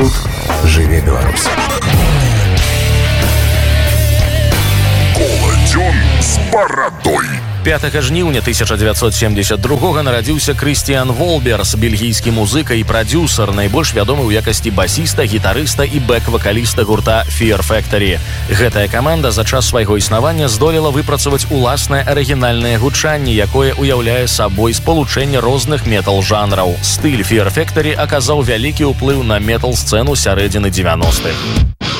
Тут жыве Беларусь. Коладзён з барадой. 5 жніўня 1972 нарадзіўся Крысціян Волберс, бельгійскі музыка і прадзюсар, найбольш вядомы ў якасці басіста, гітарыста і бэк-вакаліста гурта Fear Factory. Гэтая каманда за час свайго існавання здолела выпрацаваць уласнае арыгінальнае гучанне, якое уяўляе сабой спалучэнне розных метал-жанраў. Стыль Fear Factory аказаў вялікі ўплыў на метал-сцэну сярэдзіны 90-х.